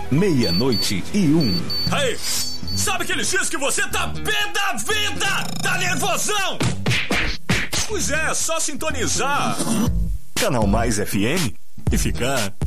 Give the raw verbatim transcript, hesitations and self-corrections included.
meia-noite e um. Aí, sabe aquele X que você tá pé da vida? Tá nervosão? Pois é, só sintonizar. Canal Mais F M e ficar